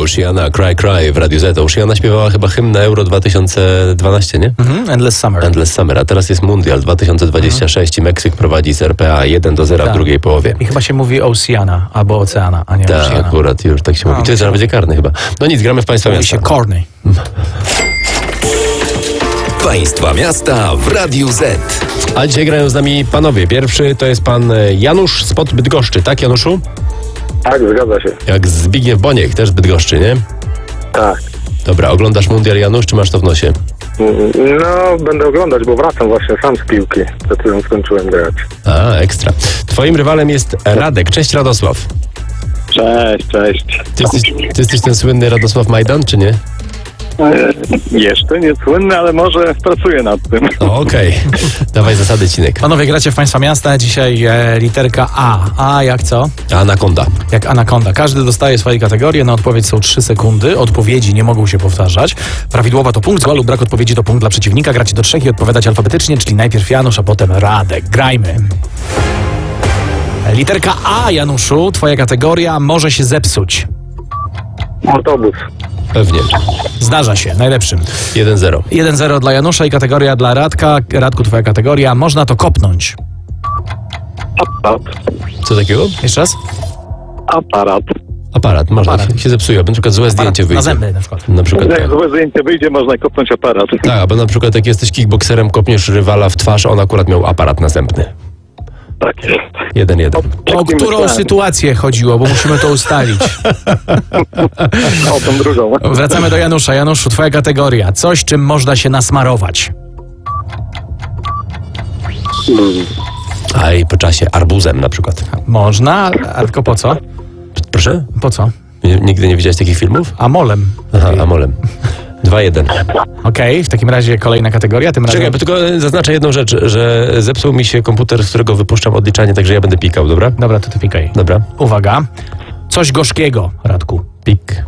Oceana, Cry Cry w Radiu Z. Oceana śpiewała chyba hymn na Euro 2012, nie? Endless Summer. Endless Summer, a teraz jest Mundial 2026 i Meksyk prowadzi z RPA 1-0 w drugiej połowie. I chyba się mówi Oceana albo Oceana, a nie Tak, Oceana. akurat już tak się mówi. To zaraz będzie karny chyba. No nic, gramy w Państwa Mówi Miasta. się Corny. Państwa miasta w Radiu Z. A dzisiaj grają z nami panowie. Pierwszy to jest pan Janusz spod Bydgoszczy, tak Januszu? Tak, zgadza się. Jak Zbigniew Boniek, też z Bydgoszczy, nie? Tak. Dobra, oglądasz Mundial, Janusz, czy masz to w nosie? No, będę oglądać, bo wracam właśnie sam z piłki. Przed chwilą skończyłem grać. A, ekstra. Twoim rywalem jest Radek. Cześć Radosław. Cześć. Ty jesteś ten słynny Radosław Majdan, czy nie? Jeszcze nie słynny, ale może pracuję nad tym. O, okej. Dawaj zasady, Cinek. Panowie, gracie w Państwa Miasta. Dzisiaj literka A. A jak co? Anakonda. Jak anakonda. Każdy dostaje swoje kategorie. Na odpowiedź są 3 sekundy. Odpowiedzi nie mogą się powtarzać. Prawidłowa to punkt, zła lub brak odpowiedzi to punkt dla przeciwnika. Gracie do 3 i odpowiadać alfabetycznie, czyli najpierw Janusz, a potem Radek. Grajmy. Literka A, Januszu. Twoja kategoria może się zepsuć. Autobus. Pewnie. Zdarza się. Najlepszym. 1-0. 1-0 dla Janusza i kategoria dla Radka. Radku, twoja kategoria. Można to kopnąć. Aparat. Co takiego? Jeszcze raz? Aparat. Aparat. Można. Aparat. Się zepsuje. Na przykład złe zdjęcie wyjdzie. Na zęby na przykład. Na przykład tak. złe zdjęcie wyjdzie, można kopnąć aparat. Tak, albo na przykład jak jesteś kickbokserem, kopniesz rywala w twarz, on akurat miał aparat następny. Tak jest. 1-1. O którą sytuację chodziło, bo musimy to ustalić. O, tą drugą. Wracamy do Janusza. Januszu, twoja kategoria. Coś, czym można się nasmarować. A i po czasie arbuzem na przykład. Można, a tylko po co? Proszę? Po co? Nigdy nie widziałeś takich filmów? Amolem. Aha, amolem. 2-1. Okej, w takim razie kolejna kategoria. Tym razem Czekaj, bo tylko zaznaczę jedną rzecz, że zepsuł mi się komputer, z którego wypuszczam odliczanie, także ja będę pikał, dobra? Dobra, to ty pikaj. Dobra. Uwaga. Coś gorzkiego, Radku. Pik.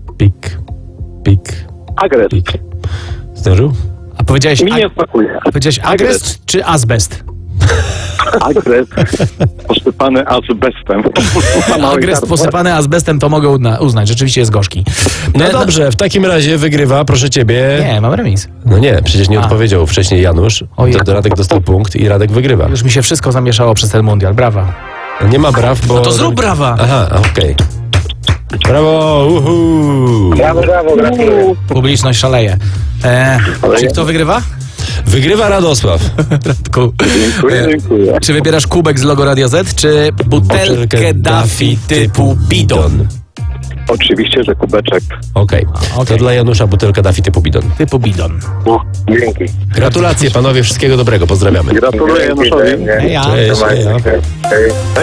Agres. Zdążył? A powiedziałeś, Mi nie smakuje. powiedziałeś agrest czy azbest? Agres. Posypany azbestem. Agrest posypany azbestem to mogę uznać. Rzeczywiście jest gorzki. No dobrze, w takim razie wygrywa, proszę ciebie. Nie, mam remis. No nie, przecież nie odpowiedział wcześniej Janusz. Ojej. Radek dostał punkt i Radek wygrywa. Już mi się wszystko zamieszało przez ten mundial. Brawa. Nie ma braw, bo... No to zrób brawa. Aha, okej. Brawo, uhu. Brawo, gratuluję. Publiczność szaleje. Czy kto wygrywa? Wygrywa Radosław. Radku. Dziękuję. Czy wybierasz kubek z logo Radio Z, czy butelkę Daffy typu bidon? Oczywiście, że kubeczek. Okej. okej. To dla Janusza butelka Daffy typu bidon. Typu bidon. Dzięki. Gratulacje panowie, wszystkiego dobrego, pozdrawiamy. Gratuluję Januszowi. Heja. Cześć, heja. Hej.